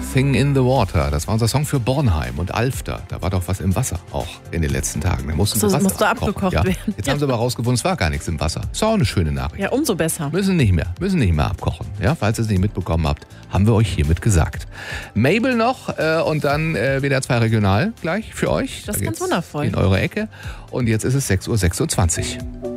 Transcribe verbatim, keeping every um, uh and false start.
Something in the Water. Das war unser Song für Bornheim und Alfter. Da war doch was im Wasser auch in den letzten Tagen. Da mussten So, sie das Wasser musste abkochen. abgekocht ja. werden. Jetzt haben sie aber rausgefunden, es war gar nichts im Wasser. Ist auch eine schöne Nachricht. Ja, umso besser. Müssen nicht mehr, müssen nicht mehr abkochen. Ja, falls ihr es nicht mitbekommen habt, haben wir euch hiermit gesagt. Mabel noch äh, und dann äh, W D R zwei Regional gleich für euch. Das Da ist ganz geht's wundervoll. In eure Ecke. Und jetzt ist es sechs Uhr sechsundzwanzig.